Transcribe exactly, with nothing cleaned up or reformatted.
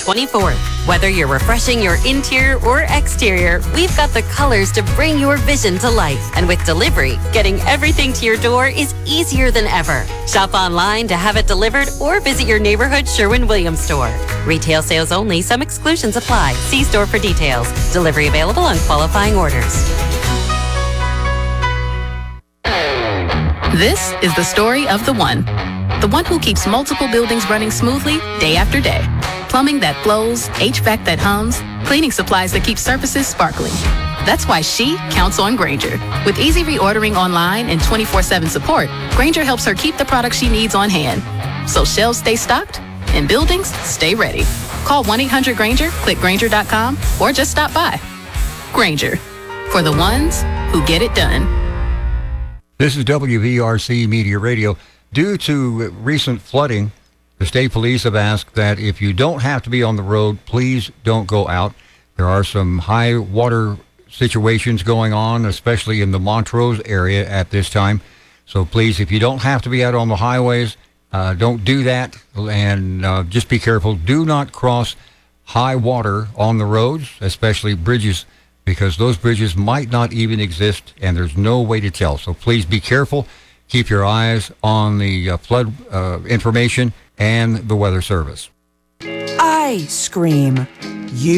twenty-fourth. Whether you're refreshing your interior or exterior, we've got the colors to bring your vision to life. And with delivery, getting everything to your door is easier than ever. Shop online to have it delivered or visit your neighborhood Sherwin-Williams store. Retail sales only. Some exclusions apply. See store for details. Delivery available on qualifying orders. This is the story of the one. The one who keeps multiple buildings running smoothly day after day. Plumbing that flows, H V A C that hums, cleaning supplies that keep surfaces sparkling. That's why she counts on Grainger. With easy reordering online and twenty-four seven support, Grainger helps her keep the products she needs on hand. So shelves stay stocked and buildings stay ready. Call one eight hundred Grainger, click Grainger dot com, or just stop by. Grainger, for the ones who get it done. This is W V R C Media Radio. Due to recent flooding, the state police have asked that if you don't have to be on the road, please don't go out. There are some high water situations going on, especially in the Montrose area at this time. So please, if you don't have to be out on the highways, uh, don't do that. And uh, just be careful. Do not cross high water on the roads, especially bridges, because those bridges might not even exist, and there's no way to tell. So please be careful. Keep your eyes on the uh, flood uh, information and the weather service. I scream. You